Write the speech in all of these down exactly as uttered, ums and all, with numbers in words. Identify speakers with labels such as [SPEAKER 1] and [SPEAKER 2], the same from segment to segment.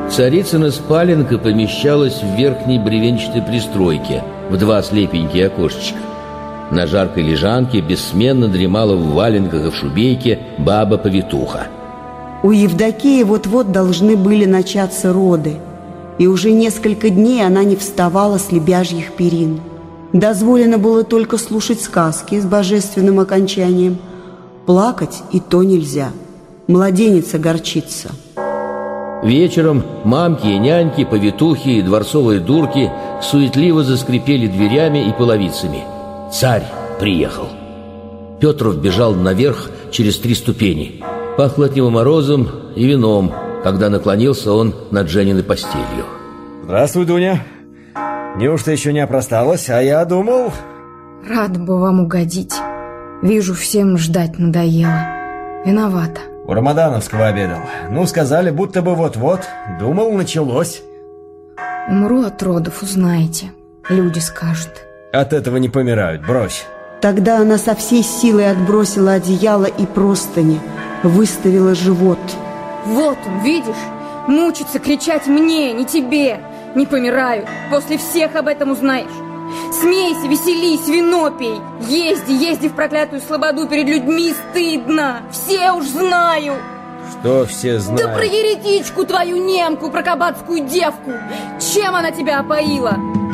[SPEAKER 1] Царицына спаленка помещалась в верхней бревенчатой пристройке в два слепенькие окошечка. На жаркой лежанке бессменно дремала в валенках и в шубейке баба-повитуха.
[SPEAKER 2] У Евдокии вот-вот должны были начаться роды, и уже несколько дней она не вставала с лебяжьих перин. Дозволено было только слушать сказки с божественным окончанием. Плакать и то нельзя. Младенец огорчится.
[SPEAKER 1] Вечером мамки и няньки, повитухи и дворцовые дурки суетливо заскрипели дверями и половицами. Царь приехал. Петр вбежал наверх через три ступени. Пахло от него морозом и вином, когда наклонился он над Жениной постелью.
[SPEAKER 3] Здравствуй, Дуня. Неужто еще не опросталась? А я думал...
[SPEAKER 4] Рада бы вам угодить. Вижу, всем ждать надоело. Виновата.
[SPEAKER 3] У Рамадановского обедал. Ну, сказали, будто бы вот-вот. Думал, началось.
[SPEAKER 4] Умру от родов, узнаете. Люди скажут.
[SPEAKER 3] От этого не помирают, брось.
[SPEAKER 2] Тогда она со всей силой отбросила одеяло и простыни, выставила живот.
[SPEAKER 4] Вот он, видишь? Мучится кричать мне, не тебе. Не помираю, после всех об этом узнаешь. Смейся, веселись, вино пей. Езди, езди в проклятую слободу, перед людьми стыдно. Все уж знаю.
[SPEAKER 3] Что все знают?
[SPEAKER 4] Да про еретичку твою немку, про кабацкую девку. Чем она тебя опоила?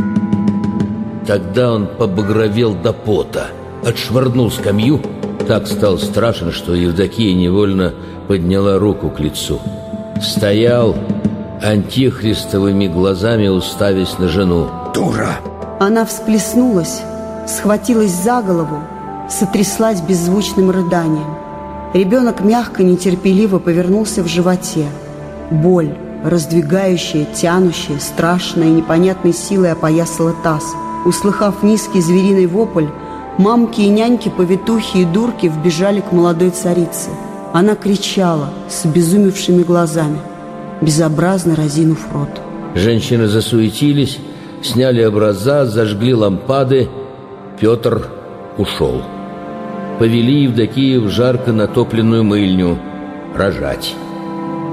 [SPEAKER 1] Тогда он побагровел до пота, отшвырнул скамью. Так стал страшен, что Евдокия невольно подняла руку к лицу. Стоял, антихристовыми глазами уставясь на жену.
[SPEAKER 3] Дура!
[SPEAKER 2] Она всплеснулась, схватилась за голову, сотряслась беззвучным рыданием. Ребенок мягко, нетерпеливо повернулся в животе. Боль, раздвигающая, тянущая, страшная и непонятной силой опоясала таз. Услыхав низкий звериный вопль, мамки и няньки, повитухи и дурки вбежали к молодой царице. Она кричала с обезумевшими глазами, безобразно разинув рот.
[SPEAKER 1] Женщины засуетились, сняли образа, зажгли лампады. Петр ушел. Повели Евдокию в жарко натопленную мыльню рожать.